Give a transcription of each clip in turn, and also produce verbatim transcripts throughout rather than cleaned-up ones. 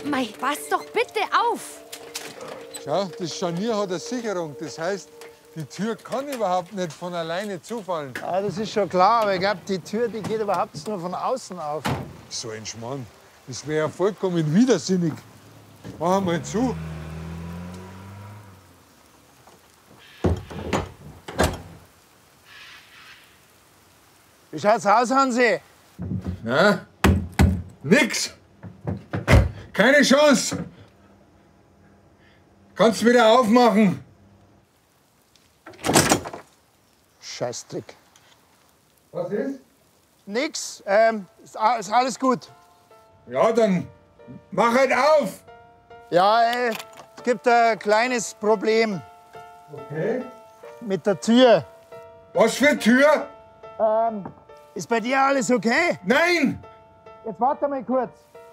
Mei, pass doch bitte auf! Schau, das Scharnier hat eine Sicherung. Das heißt, die Tür kann überhaupt nicht von alleine zufallen. Ja, das ist schon klar, aber ich glaube, die Tür die geht überhaupt nur von außen auf. So ein Schmarrn. Das wäre ja vollkommen widersinnig. Mach mal zu. Wie schaut's aus, Hansi? Na? Nix. Keine Chance. Kannst wieder aufmachen. Scheißdreck. Was ist? Nix, ähm, ist, a- ist alles gut. Ja, dann mach halt auf. Ja, äh, es gibt ein kleines Problem Okay. mit der Tür. Was für Tür? Ähm, ist bei dir alles okay? Nein! Jetzt warte mal kurz.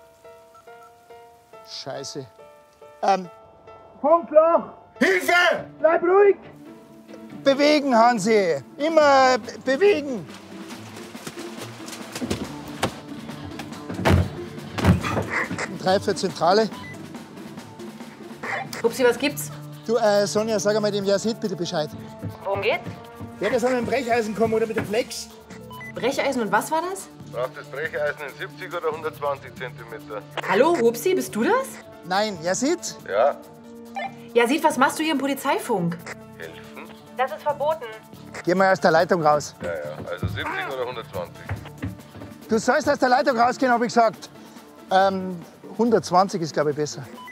Scheiße. Ähm, Funkloch! Hilfe! Bleib ruhig! Bewegen, Hansi. Immer be- bewegen. Drei für Zentrale. Upsi, was gibt's? Du, äh, Sonja, sag mal dem Yazid bitte Bescheid. Worum geht's? Ja, der soll mit dem Brecheisen kommen oder mit dem Flex. Brecheisen und was war das? Braucht das Brecheisen in siebzig oder hundertzwanzig Zentimeter? Hallo, Upsi, bist du das? Nein, Yazid? Ja, Ja, Sied, was machst du hier im Polizeifunk? helfen? Das ist verboten. Geh mal aus der Leitung raus. Ja, ja, also siebzig oder hundertzwanzig? Du sollst aus der Leitung rausgehen, habe ich gesagt. Ähm, hundertzwanzig ist, glaube ich, besser.